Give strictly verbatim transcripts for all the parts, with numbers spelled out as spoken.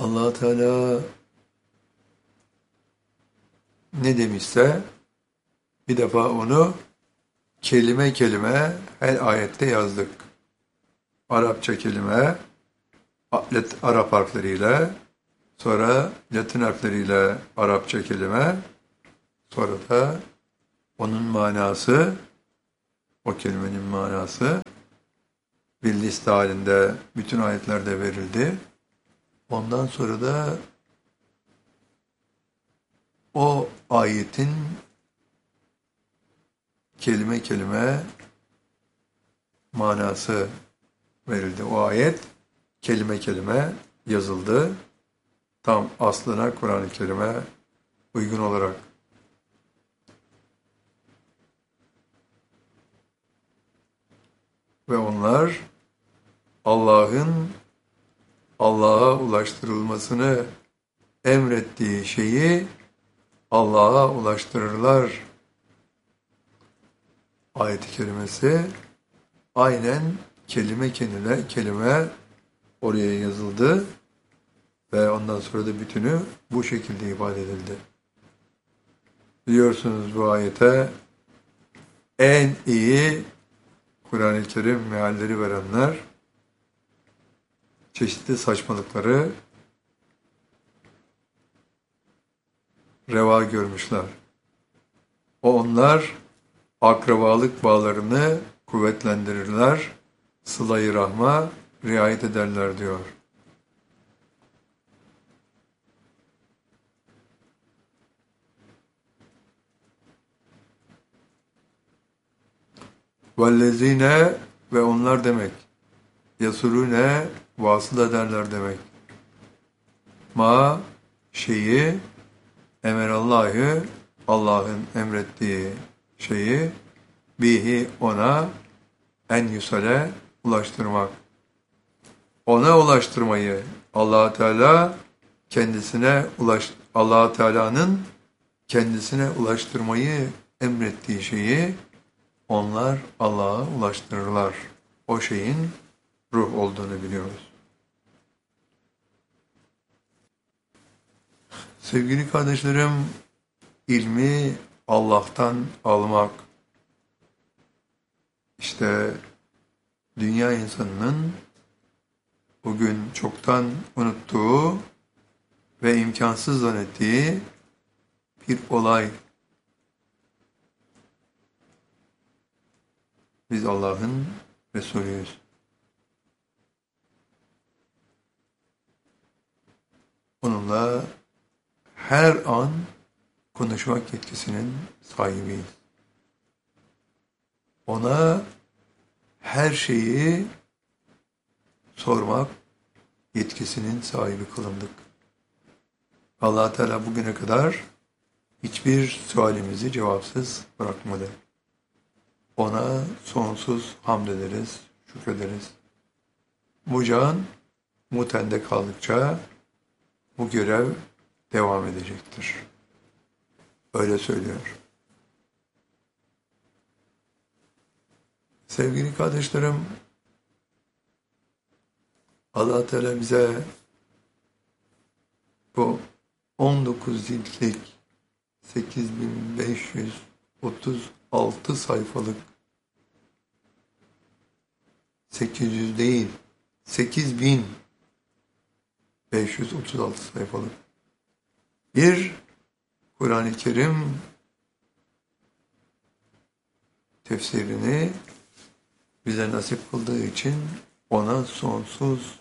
Allah Teala ne demişse bir defa onu kelime kelime her ayette yazdık. Arapça kelime, Arap harfleriyle, sonra Latin harfleriyle Arapça kelime, sonra da onun manası, o kelimenin manası bir liste halinde bütün ayetlerde verildi. Ondan sonra da o ayetin kelime kelime manası verildi. O ayet kelime kelime yazıldı. Tam aslına Kur'an-ı Kerim'e uygun olarak. Ve onlar Allah'ın Allah'a ulaştırılmasını emrettiği şeyi Allah'a ulaştırırlar. Ayet-i kerimesi aynen kelime kelime kelime oraya yazıldı ve ondan sonra da bütünü bu şekilde ifade edildi. Biliyorsunuz bu ayete en iyi Kur'an-ı Kerim mealleri verenler çeşitli saçmalıkları reva görmüşler. O onlar akrabalık bağlarını kuvvetlendirirler, sıla-i rahma riayet ederler diyor. Vellezine ve onlar demek. Yasurune vasıl ederler demek. Ma şeyi emerallahü Allah'ın emrettiği şeyi bihi ona en yusale ulaştırmak. Ona ulaştırmayı Allah Teala kendisine ulaş Allah Teala'nın kendisine ulaştırmayı emrettiği şeyi onlar Allah'a ulaştırırlar. O şeyin ruh olduğunu biliyoruz. Sevgili kardeşlerim, ilmi Allah'tan almak, işte dünya insanının bugün çoktan unuttuğu ve imkansız zannettiği bir olay. Biz Allah'ın Resulüyüz. Onunla her an konuşmak yetkisinin sahibiyiz. Ona her şeyi sormak yetkisinin sahibi kılındık. Allah Teala bugüne kadar hiçbir sualimizi cevapsız bırakmadı. Ona sonsuz hamd ederiz, şükrederiz. Bu can mutende kaldıkça bu görev devam edecektir. Öyle söylüyor. Sevgili kardeşlerim, Allah Teala bize bu on dokuz ciltlik sekiz bin beş yüz otuz altı sayfalık sekiz yüz değil sekiz bin beş yüz otuz altı sayfalık bir Kur'an-ı Kerim tefsirini bize nasip kıldığı için ona sonsuz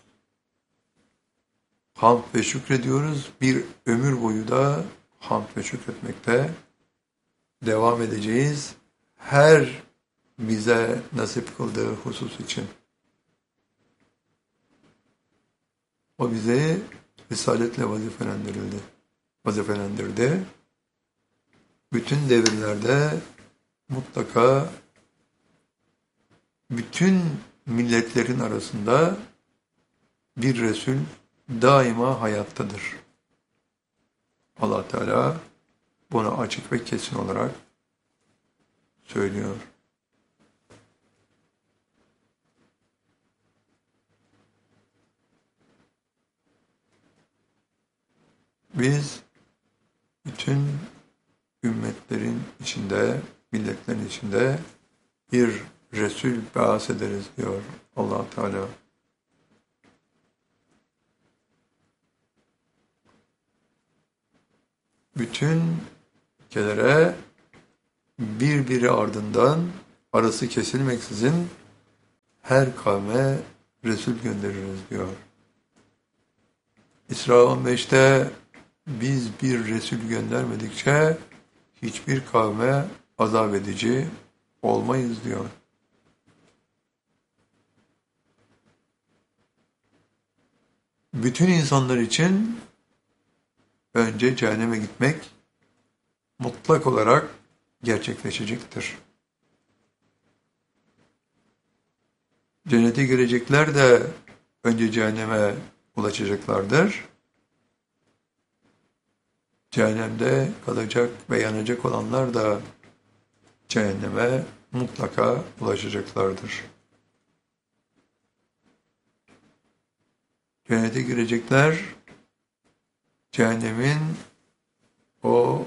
hamd ve şükrediyoruz. Bir ömür boyu da hamd ve şükretmekte devam edeceğiz. Her bize nasip kıldığı husus için. O bize risaletle vazifelendirildi. Vazifelendirdi. Bütün devirlerde mutlaka bütün milletlerin arasında bir Resul daima hayattadır. Allah Teala bunu açık ve kesin olarak söylüyor. Biz bütün ümmetlerin içinde, milletlerin içinde bir Resul ba'as ederiz diyor Allah Teala. Bütün ülkelere birbiri ardından arası kesilmeksizin her kavme Resul göndeririz diyor. İsra on beşte biz bir Resul göndermedikçe hiçbir kavme azap edici olmayız diyor. Bütün insanlar için önce cehenneme gitmek mutlak olarak gerçekleşecektir. Cennete girecekler de önce cehenneme ulaşacaklardır. Cehennemde kalacak ve yanacak olanlar da cehenneme mutlaka ulaşacaklardır. Cennete girecekler, cehennemin o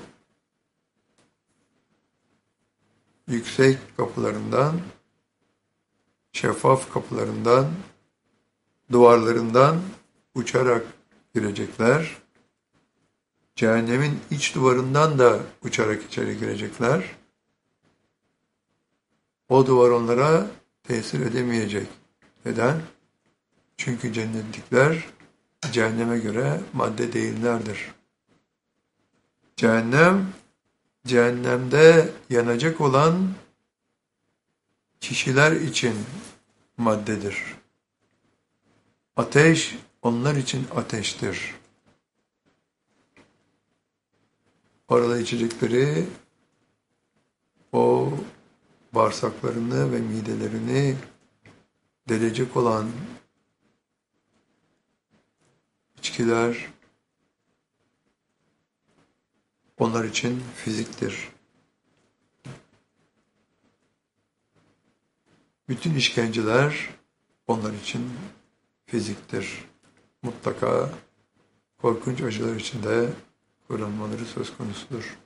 yüksek kapılarından, şeffaf kapılarından, duvarlarından uçarak girecekler. Cehennemin iç duvarından da uçarak içeri girecekler. O duvar onlara tesir edemeyecek. Neden? Çünkü cennetlikler cehenneme göre madde değillerdir. Cehennem, cehennemde yanacak olan kişiler için maddedir. Ateş onlar için ateştir. Orada içecekleri o bağırsaklarını ve midelerini delecek olan içkiler onlar için fiziktir. Bütün işkenceler onlar için fiziktir. Mutlaka korkunç acılar içinde kullanmaları söz konusudur.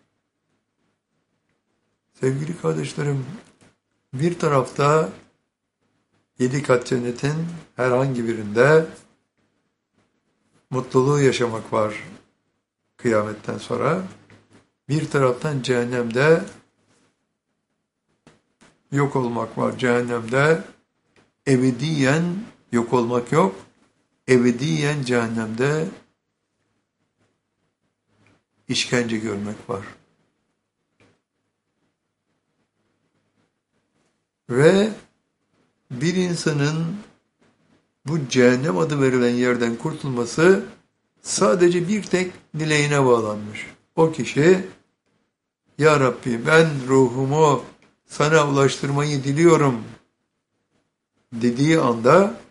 Sevgili kardeşlerim, bir tarafta yedi kat cennetin herhangi birinde mutluluğu yaşamak var kıyametten sonra. Bir taraftan cehennemde yok olmak var. Cehennemde ebediyen yok olmak yok. Ebediyen cehennemde işkence görmek var. Ve bir insanın bu cehennem adı verilen yerden kurtulması sadece bir tek dileğine bağlanmış. O kişi, Ya Rabbi ben ruhumu sana ulaştırmayı diliyorum dediği anda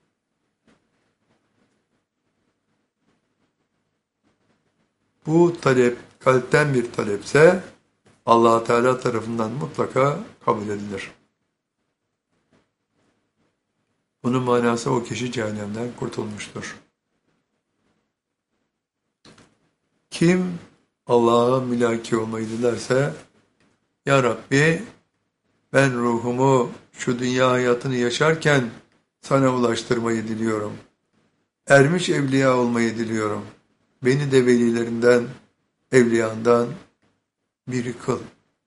bu talep kalpten bir talepse Allah Teala tarafından mutlaka kabul edilir. Bunun manası o kişi cehennemden kurtulmuştur. Kim Allah'a mülaki olmayı dilerse, Ya Rabbi ben ruhumu şu dünya hayatını yaşarken sana ulaştırmayı diliyorum. Ermiş evliya olmayı diliyorum. Beni de velilerinden, evliyandan biri kıl.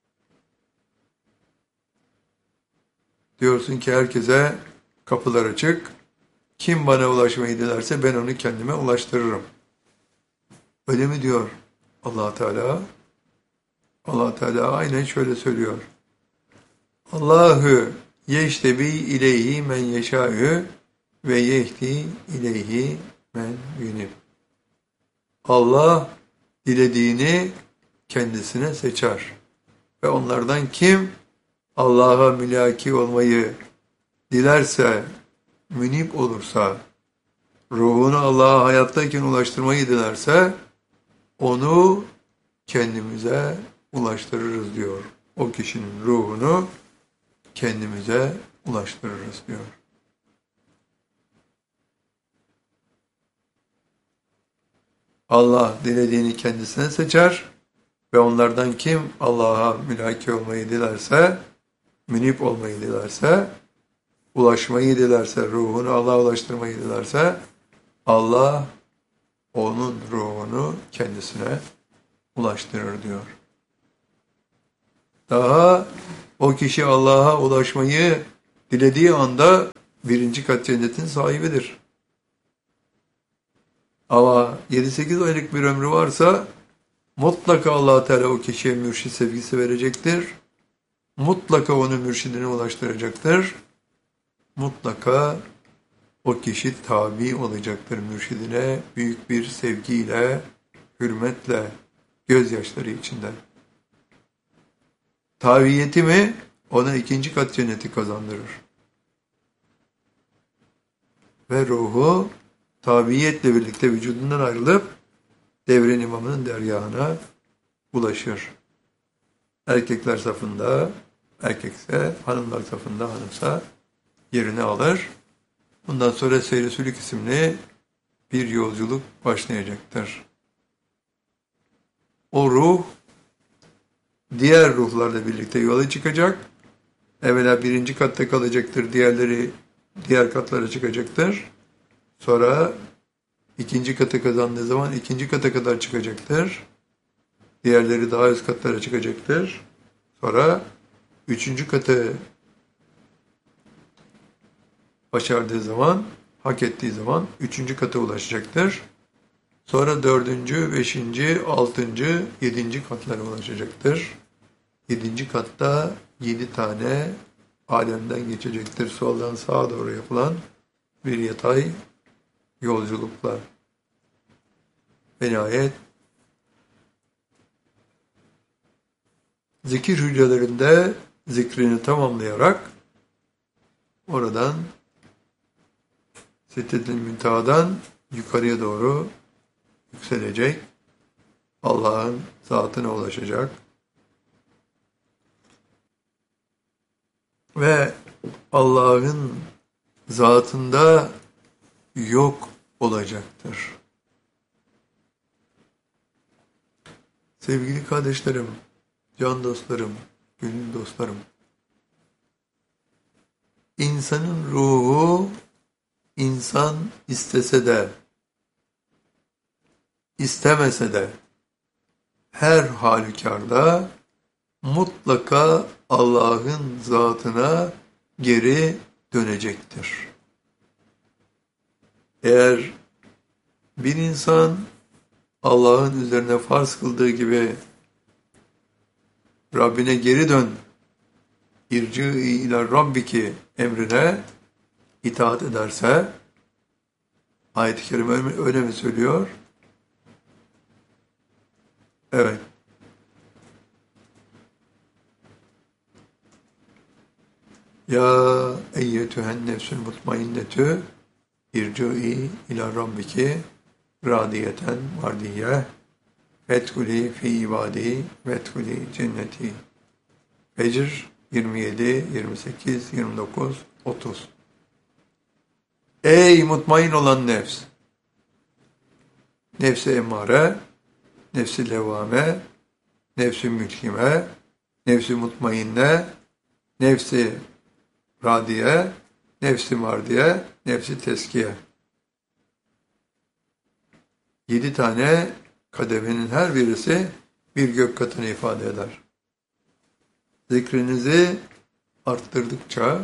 Diyorsun ki herkese kapılar açık. Kim bana ulaşmayı dilerse ben onu kendime ulaştırırım. Öyle mi diyor Allah Teala? Allah Teala aynen şöyle söylüyor. Allahu yeştebi ileyhi men yeşâ'ü ve yehdi ileyhi men yunib. Allah dilediğini kendisine seçer. Ve onlardan kim Allah'a mülaki olmayı dilerse, münib olursa, ruhunu Allah'a hayattayken ulaştırmayı dilerse, onu kendimize ulaştırırız diyor. O kişinin ruhunu kendimize ulaştırırız diyor. Allah dilediğini kendisine seçer ve onlardan kim Allah'a mülaki olmayı dilerse, münip olmayı dilerse, ulaşmayı dilerse, ruhunu Allah'a ulaştırmayı dilerse, Allah onun ruhunu kendisine ulaştırır diyor. Daha o kişi Allah'a ulaşmayı dilediği anda birinci kat cennetin sahibidir. Ama yedi sekiz aylık bir ömrü varsa mutlaka Allah Teala o kişiye mürşid sevgisi verecektir. Mutlaka onu mürşidine ulaştıracaktır. Mutlaka o kişi tabi olacaktır mürşidine büyük bir sevgiyle, hürmetle, gözyaşları içinde. Tabiyeti mi ona ikinci kat cenneti kazandırır. Ve ruhu tabiiyetle birlikte vücudundan ayrılıp devrin imamının dergahına ulaşır. Erkekler safında erkekse, hanımlar safında hanımsa yerini alır. Bundan sonra Seyr-i Sülük isimli bir yolculuk başlayacaktır. O ruh diğer ruhlarla birlikte yola çıkacak. Evvela birinci katta kalacaktır. Diğerleri diğer katlara çıkacaktır. Sonra ikinci kata kazandığı zaman ikinci kata kadar çıkacaktır. Diğerleri daha üst katlara çıkacaktır. Sonra üçüncü katı başardığı zaman, hak ettiği zaman üçüncü kata ulaşacaktır. Sonra dördüncü, beşinci, altıncı, yedinci katlara ulaşacaktır. Yedinci katta yedi tane alemden geçecektir. Soldan sağa doğru yapılan bir yatay yolculuklar. Ve nihayet zikir hücrelerinde zikrini tamamlayarak oradan Siddetül Münteha'dan yukarıya doğru yükselecek. Allah'ın zatına ulaşacak. Ve Allah'ın zatında yok olacaktır. Sevgili kardeşlerim, can dostlarım, gönül dostlarım, insanın ruhu insan istese de, istemese de her halükarda mutlaka Allah'ın zatına geri dönecektir. Eğer bir insan Allah'ın üzerine farz kıldığı gibi Rabbine geri dön, irci ila rabbiki emrine itaat ederse, ayet-i kerime öyle mi söylüyor? Evet. Ya eyyetühen nefsül mutmainnetü irci'i ila rabbiki radiyeten mardiyye fethuli fi ibadi vethuli cenneti. Fecr yirmi yedi, yirmi sekiz, yirmi dokuz, otuz. Ey mutmain olan nefs! Nefsi emmare, nefsi levvame, nefsi mülkime, nefsi mutmainne, nefsi radiye, nefsi mardiye, nefsi teskiye. Yedi tane kademenin her birisi bir gök katını ifade eder. Zikrinizi arttırdıkça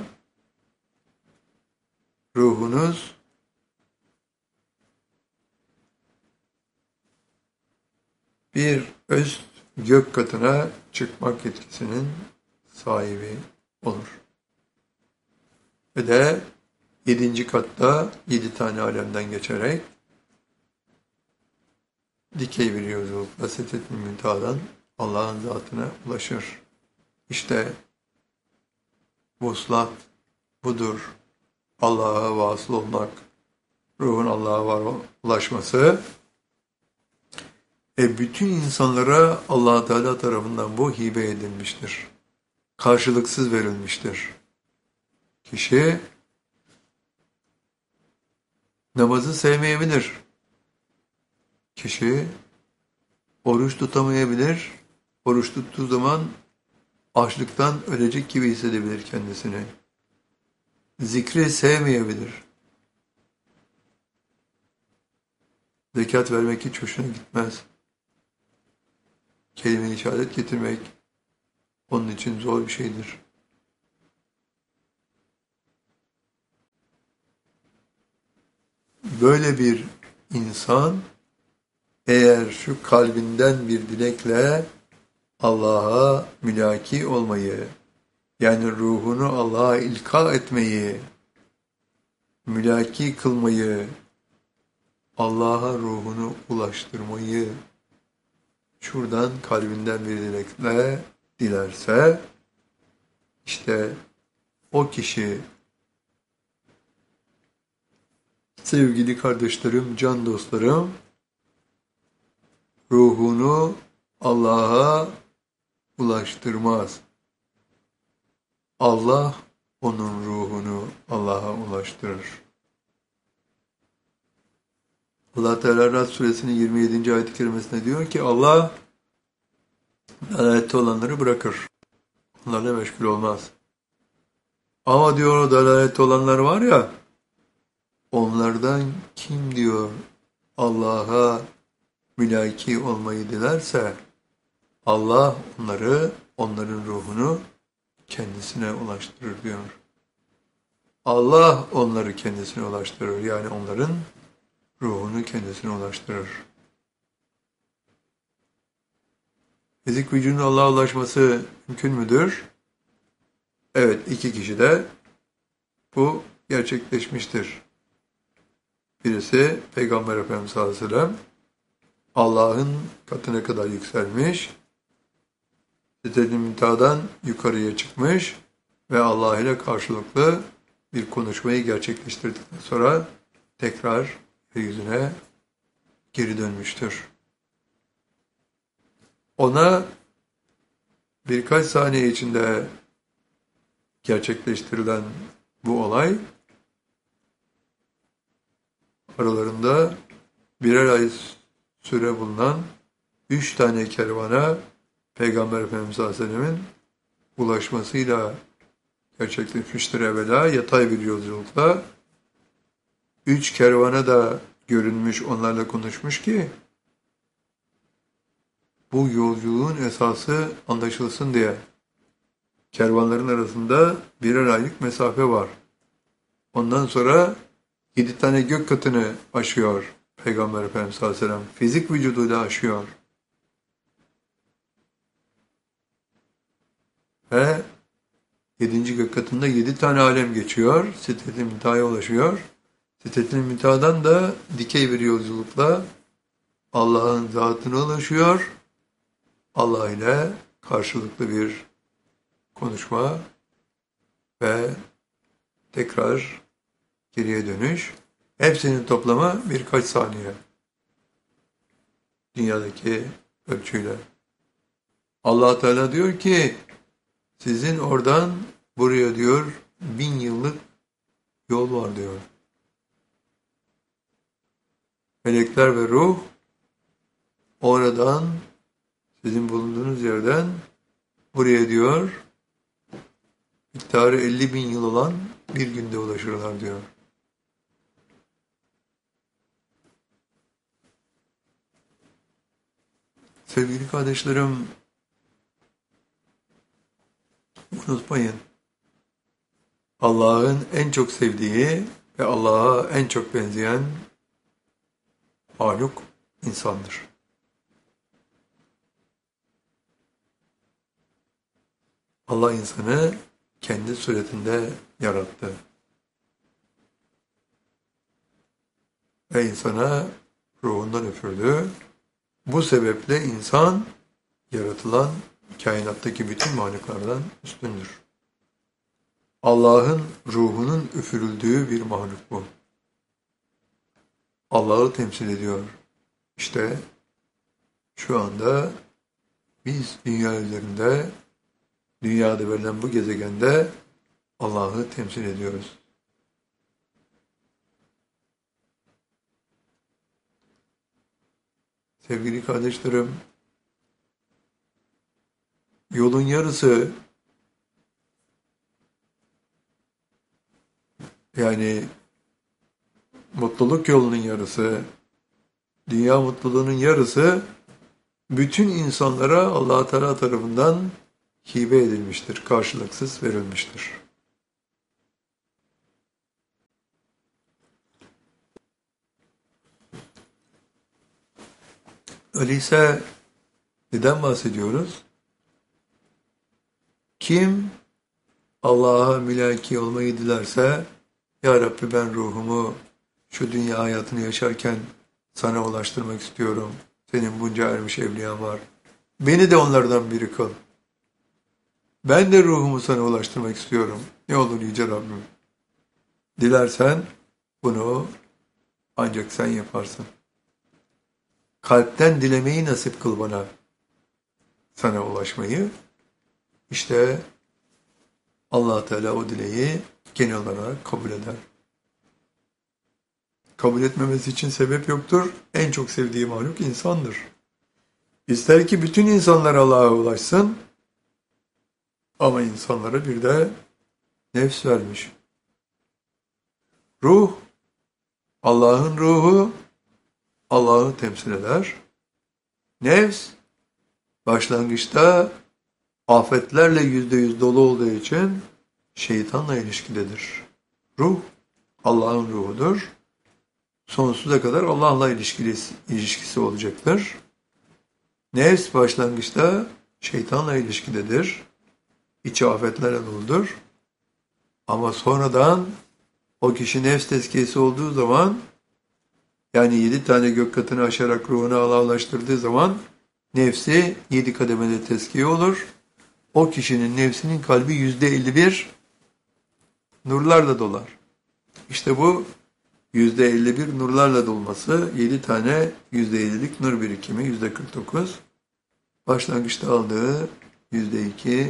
ruhunuz bir üst gök katına çıkmak yetkisinin sahibi olur. Ve de yedinci katta yedi tane alemden geçerek dikey bir yolculukla Siddetül Münteha'dan Allah'ın zatına ulaşır. İşte vuslat budur. Allah'a vasıl olmak, ruhun Allah'a ulaşması. E bütün insanlara Allah Teala tarafından bu hibe edilmiştir. Karşılıksız verilmiştir. Kişi namazı sevmeyebilir. Kişi oruç tutamayabilir. Oruç tuttuğu zaman açlıktan ölecek gibi hissedebilir kendisini. Zikri sevmeyebilir. Zekat vermek hiç hoşuna gitmez. Kelime-i şehadet getirmek onun için zor bir şeydir. Böyle bir insan eğer şu kalbinden bir dilekle Allah'a mülaki olmayı, yani ruhunu Allah'a ilka etmeyi, mülaki kılmayı, Allah'a ruhunu ulaştırmayı şuradan kalbinden bir dilekle dilerse, işte o kişi, sevgili kardeşlerim, can dostlarım, ruhunu Allah'a ulaştırmaz. Allah onun ruhunu Allah'a ulaştırır. Allah Teala Rad suresinin yirmi yedinci ayet-i kerimesinde diyor ki Allah dalalette olanları bırakır. Onlarla meşgul olmaz. Ama diyor o dalalette olanlar var ya, onlardan kim diyor Allah'a mülaki olmayı dilerse Allah onları, onların ruhunu kendisine ulaştırır diyor. Allah onları kendisine ulaştırır. Yani onların ruhunu kendisine ulaştırır. Fizik vücudun Allah'a ulaşması mümkün müdür? Evet, iki kişi de bu gerçekleşmiştir. Birisi Peygamber Efendimiz sallallahu aleyhi ve sellem Allah'ın katına kadar yükselmiş, Sidret-i Münteha'dan yukarıya çıkmış ve Allah ile karşılıklı bir konuşmayı gerçekleştirdikten sonra tekrar yeryüzüne geri dönmüştür. Ona birkaç saniye içinde gerçekleştirilen bu olay aralarında birer ay süre bulunan üç tane kervana Peygamber Efendimiz Aleyhisselam'ın ulaşmasıyla gerçekleşmiştir evvela yatay bir yolculukla. Üç kervana da görünmüş, onlarla konuşmuş ki bu yolculuğun esası anlaşılsın diye. Kervanların arasında birer aylık mesafe var. Ondan sonra yedi tane gök katını aşıyor Peygamber Efendimiz Aleyhisselam. Fizik vücuduyla aşıyor. Ve yedinci gök katında yedi tane alem geçiyor. Sidret-i Münteha'ya ulaşıyor. Sidret-i Münteha'dan da dikey bir yolculukla Allah'ın zatına ulaşıyor. Allah ile karşılıklı bir konuşma ve tekrar geriye dönüş. Hepsinin toplamı birkaç saniye. Dünyadaki ölçüyle. Allah Teala diyor ki sizin oradan buraya diyor bin yıllık yol var diyor. Melekler ve ruh oradan sizin bulunduğunuz yerden buraya diyor miktarı elli bin yıl olan bir günde ulaşırlar diyor. Sevgili kardeşlerim, unutmayın, Allah'ın en çok sevdiği ve Allah'a en çok benzeyen mahluk insandır. Allah insanı kendi suretinde yarattı. Ve insana ruhundan üfürdü. Bu sebeple insan yaratılan kainattaki bütün mahluklardan üstündür. Allah'ın ruhunun üfürüldüğü bir mahluk bu. Allah'ı temsil ediyor. İşte şu anda biz dünya üzerinde, dünyada verilen bu gezegende Allah'ı temsil ediyoruz. Sevgili kardeşlerim, yolun yarısı, yani mutluluk yolunun yarısı, dünya mutluluğunun yarısı bütün insanlara Allah Teala tarafından hibe edilmiştir, karşılıksız verilmiştir. Öyleyse neden bahsediyoruz? Kim Allah'a mülaki olmayı dilerse, Ya Rabbi ben ruhumu şu dünya hayatını yaşarken sana ulaştırmak istiyorum. Senin bunca ermiş evliyan var. Beni de onlardan biri kıl. Ben de ruhumu sana ulaştırmak istiyorum. Ne olur Yüce Rabbim. Dilersen bunu ancak sen yaparsın. Kalpten dilemeyi nasip kıl bana. Sana ulaşmayı. İşte Allah Teala o dileği genel olarak kabul eder. Kabul etmemesi için sebep yoktur. En çok sevdiği mahluk insandır. İster ki bütün insanlar Allah'a ulaşsın, ama insanlara bir de nefs vermiş. Ruh, Allah'ın ruhu, Allah'ı temsil eder. Nefs, başlangıçta afetlerle yüzde yüz dolu olduğu için şeytanla ilişkidedir. Ruh, Allah'ın ruhudur. Sonsuza kadar Allah'la ilişkisi, ilişkisi olacaktır. Nefs başlangıçta şeytanla ilişkidedir. İçi afetlerle doludur. Ama sonradan o kişi nefs tezkiyesi olduğu zaman, yani yedi tane gök katını aşarak ruhunu Allah'a ulaştırdığı zaman nefsi yedi kademede tezkiye olur. O kişinin nefsinin kalbi yüzde elli bir nurlarla dolar. İşte bu yüzde elli bir nurlarla dolması, yedi tane yüzde ellilik nur birikimi, yüzde kırk dokuz. Başlangıçta aldığı yüzde iki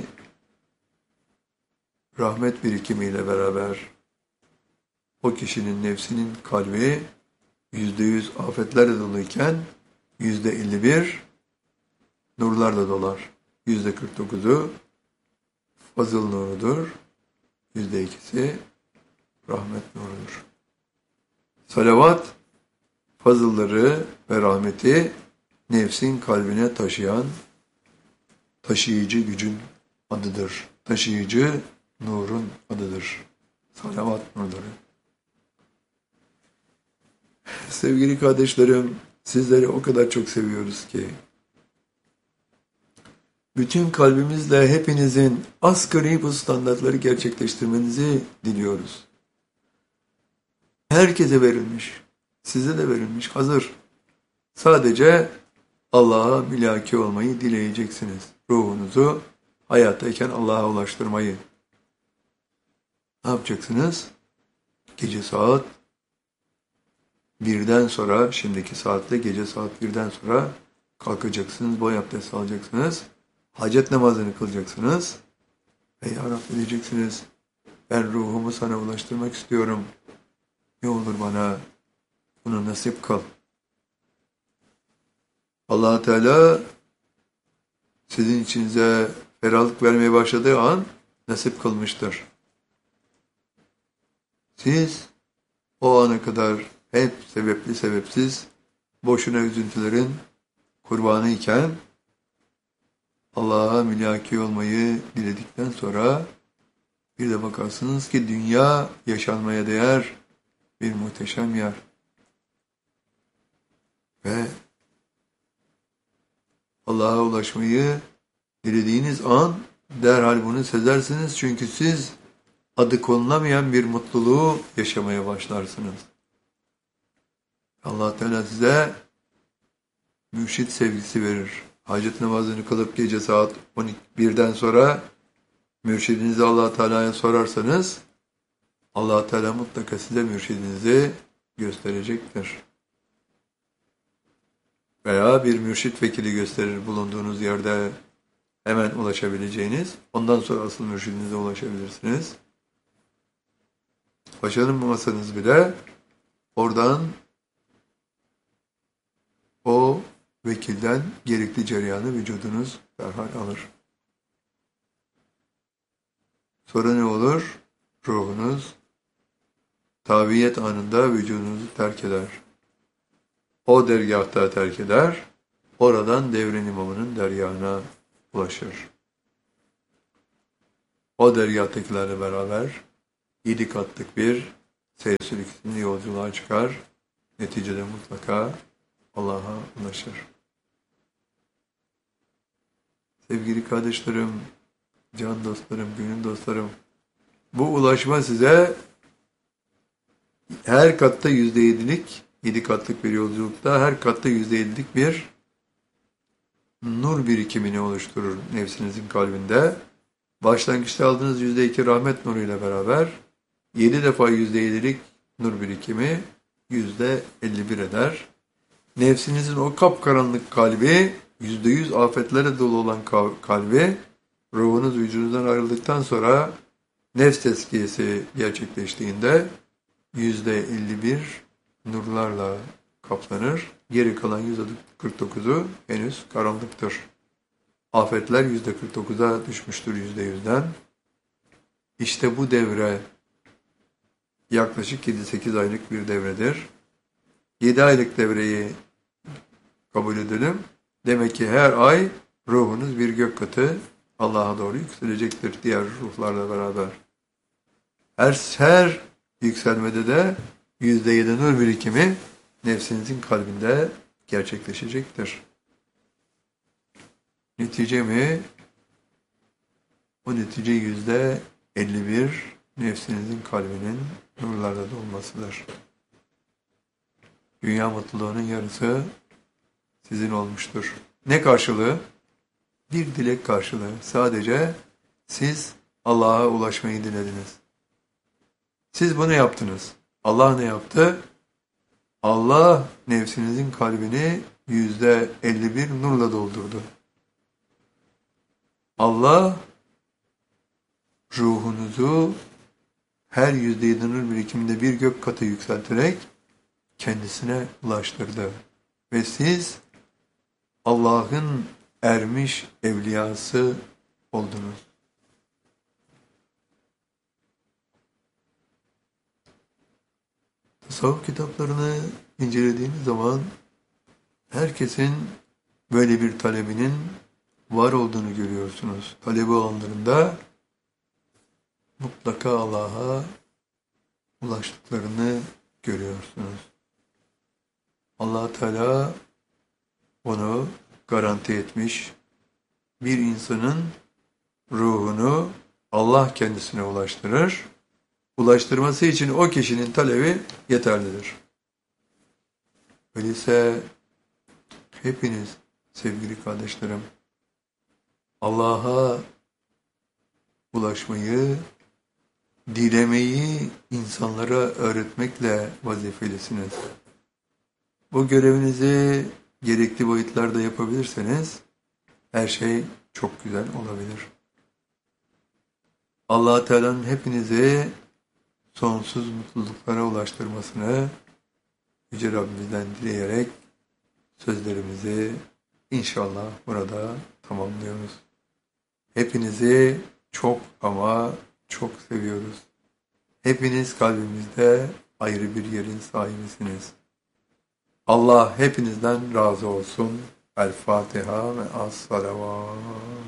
rahmet birikimiyle beraber o kişinin nefsinin kalbi yüzde yüz afetlerle doluyken yüzde elli bir nurlarla dolar. Yüzde kırk dokuzu fazıl nurudur. Yüzde ikisi rahmet nurudur. Salavat, fazılları ve rahmeti nefsin kalbine taşıyan taşıyıcı gücün adıdır. Taşıyıcı nurun adıdır. Salavat nurları. Sevgili kardeşlerim, sizleri o kadar çok seviyoruz ki, bütün kalbimizle hepinizin asgari bu standartları gerçekleştirmenizi diliyoruz. Herkese verilmiş, size de verilmiş, hazır. Sadece Allah'a mülaki olmayı dileyeceksiniz. Ruhunuzu hayattayken Allah'a ulaştırmayı. Ne yapacaksınız? Gece saat birden sonra, şimdiki saatte gece saat birden sonra kalkacaksınız, boy abdest alacaksınız, hacet namazını kılacaksınız ve Ya Rabbi diyeceksiniz, ben ruhumu sana ulaştırmak istiyorum. Ne olur bana bunu nasip kıl. Allah Teala sizin içinize ferahlık vermeye başladığı an nasip kılmıştır. Siz o ana kadar hep sebepli sebepsiz boşuna üzüntülerin kurbanı iken Allah'a mülaki olmayı diledikten sonra bir de bakarsınız ki dünya yaşanmaya değer bir muhteşem yer. Ve Allah'a ulaşmayı dilediğiniz an derhal bunu sezersiniz. Çünkü siz adı konulamayan bir mutluluğu yaşamaya başlarsınız. Allah Teala size mürşit sevgisi verir. Hacet namazını kılıp gece saat on birden sonra mürşidinizi Allah Teala'ya sorarsanız Allah Teala mutlaka size mürşidinizi gösterecektir. Veya bir mürşit vekili gösterir bulunduğunuz yerde hemen ulaşabileceğiniz. Ondan sonra asıl mürşidinize ulaşabilirsiniz. Başaramasanız bile oradan o vekilden gerekli cereyanı vücudunuz derhal alır. Sonra ne olur? Ruhunuz tabiyet anında vücudunuzu terk eder. O dergâhta terk eder, oradan devrin imamının dergâhına ulaşır. O dergâhtakilerle beraber yedi katlık bir seyir yolculuğa çıkar, neticede mutlaka Allah'a ulaşır. Sevgili kardeşlerim, can dostlarım, gönül dostlarım, bu ulaşma size her katta yüzde yedilik, yedi katlık bir yolculukta her katta yüzde yedilik bir nur birikimini oluşturur nefsinizin kalbinde. Başlangıçta aldığınız yüzde iki rahmet nuruyla beraber yedi defa yüzde yedilik nur birikimi yüzde elli bir eder. Nefsinizin o kapkaranlık kalbi, yüzde yüz afetlere dolu olan kalbi, ruhunuz vücudunuzdan ayrıldıktan sonra nefs tezkiyesi gerçekleştiğinde yüzde elli bir nurlarla kaplanır. Geri kalan yüzde kırk dokuzu henüz karanlıktır. Afetler yüzde kırk dokuza düşmüştür yüzde yüzden. İşte bu devre yaklaşık yedi sekiz aylık bir devredir. yedi aylık devreyi kabul edelim. Demek ki her ay ruhunuz bir gök katı Allah'a doğru yükselecektir diğer ruhlarla beraber. Her, her yükselmede de yüzde yedi nur birikimi nefsinizin kalbinde gerçekleşecektir. Netice mi? O netice yüzde elli bir nefsinizin kalbinin nurlarla dolmasıdır. Dünya mutluluğunun yarısı sizin olmuştur. Ne karşılığı? Bir dilek karşılığı. Sadece siz Allah'a ulaşmayı dilediniz. Siz bunu yaptınız. Allah ne yaptı? Allah nefsinizin kalbini yüzde elli bir nurla doldurdu. Allah ruhunuzu her yüzde yedi nur birikiminde bir gök katı yükselterek kendisine ulaştırdı. Ve siz Allah'ın ermiş evliyası oldunuz. Tasavvuf kitaplarını incelediğiniz zaman herkesin böyle bir talebinin var olduğunu görüyorsunuz. Talebi olanlarında mutlaka Allah'a ulaştıklarını görüyorsunuz. Allah Teala onu garanti etmiş. Bir insanın ruhunu Allah kendisine ulaştırır. Ulaştırması için o kişinin talebi yeterlidir. Öyleyse hepiniz sevgili kardeşlerim Allah'a ulaşmayı, dilemeyi insanlara öğretmekle vazifelisiniz. Bu görevinizi gerekli boyutlarda yapabilirseniz her şey çok güzel olabilir. Allah Teala'nın hepinizi sonsuz mutluluklara ulaştırmasını Yüce Rabbimizden dileyerek sözlerimizi inşallah burada tamamlıyoruz. Hepinizi çok ama çok seviyoruz. Hepiniz kalbimizde ayrı bir yerin sahibisiniz. Allah hepinizden razı olsun. El Fatiha ve as-salavat.